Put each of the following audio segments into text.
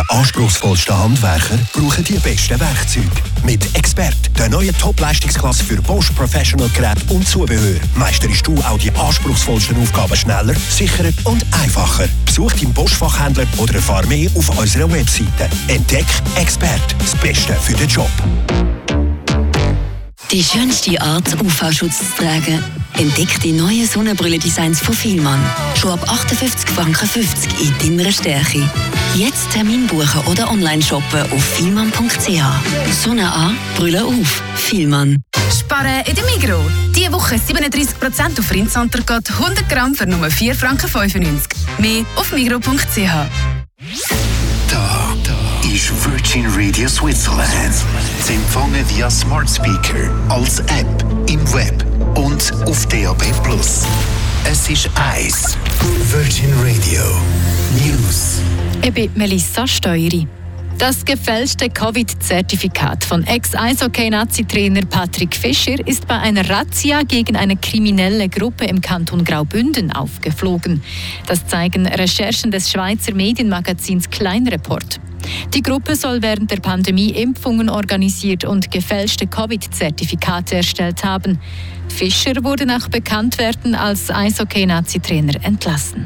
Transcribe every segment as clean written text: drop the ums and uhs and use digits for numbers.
den anspruchsvollsten Handwerker brauchen die besten Werkzeuge. Mit Expert, der neuen Top-Leistungsklasse für Bosch Professional Geräte und Zubehör, meisterst du auch die anspruchsvollsten Aufgaben schneller, sicherer und einfacher. Besuch deinen Bosch-Fachhändler oder erfahre mehr auf unserer Webseite. Entdeck Expert, das Beste für den Job. Die schönste Art, UV-Schutz zu tragen. Entdeck die neuen Sonnenbrille-Designs von Fielmann. Schon ab 58,50 Franken in deiner Stärke. Jetzt Termin buchen oder online shoppen auf fielmann.ch. Sonne an, Brille auf. Fielmann. Sparen in der Migros. Diese Woche 37% auf Rindsontergott 100 Gramm für nur 4,95 Franken. Mehr auf migros.ch. Da ist Virgin Radio Switzerland. Sie empfangen via Smart Speaker, als App, im Web und auf DAB+. Es ist 1. Virgin Radio News. Ich bin Melissa Steueri. Das gefälschte Covid-Zertifikat von Ex-Eishockey-Nazi-Trainer Patrick Fischer ist bei einer Razzia gegen eine kriminelle Gruppe im Kanton Graubünden aufgeflogen. Das zeigen Recherchen des Schweizer Medienmagazins Kleinreport. Die Gruppe soll während der Pandemie Impfungen organisiert und gefälschte Covid-Zertifikate erstellt haben. Fischer wurde nach Bekanntwerden als Eishockey-Nazi-Trainer entlassen.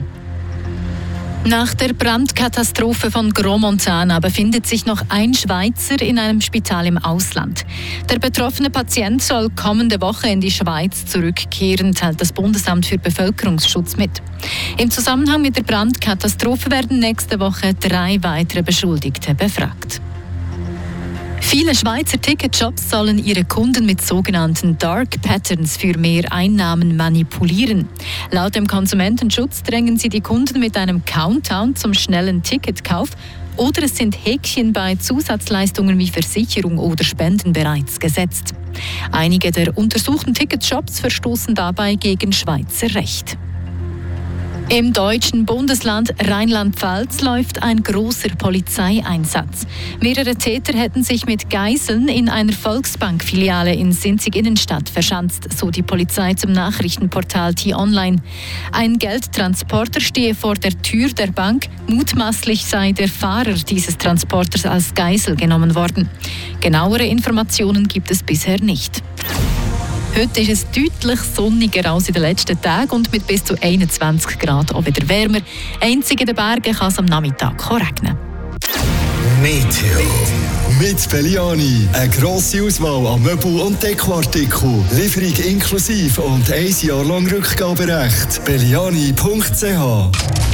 Nach der Brandkatastrophe von Gros-Montana befindet sich noch ein Schweizer in einem Spital im Ausland. Der betroffene Patient soll kommende Woche in die Schweiz zurückkehren, teilt das Bundesamt für Bevölkerungsschutz mit. Im Zusammenhang mit der Brandkatastrophe werden nächste Woche 3 weitere Beschuldigte befragt. Viele Schweizer Ticketshops sollen ihre Kunden mit sogenannten Dark Patterns für mehr Einnahmen manipulieren. Laut dem Konsumentenschutz drängen sie die Kunden mit einem Countdown zum schnellen Ticketkauf oder es sind Häkchen bei Zusatzleistungen wie Versicherung oder Spenden bereits gesetzt. Einige der untersuchten Ticketshops verstoßen dabei gegen Schweizer Recht. Im deutschen Bundesland Rheinland-Pfalz läuft ein großer Polizeieinsatz. Mehrere Täter hätten sich mit Geiseln in einer Volksbank-Filiale in Sinzig-Innenstadt verschanzt, so die Polizei zum Nachrichtenportal T-Online. Ein Geldtransporter stehe vor der Tür der Bank. Mutmaßlich sei der Fahrer dieses Transporters als Geisel genommen worden. Genauere Informationen gibt es bisher nicht. Heute ist es deutlich sonniger als in den letzten Tagen und mit bis zu 21 Grad auch wieder wärmer. Einzig in den Bergen kann es am Nachmittag regnen. Meteo. Mit Belliani. Eine grosse Auswahl an Möbel- und Dekoartikeln. Lieferung inklusive und 1 Jahr lang Rückgaberecht. Belliani.ch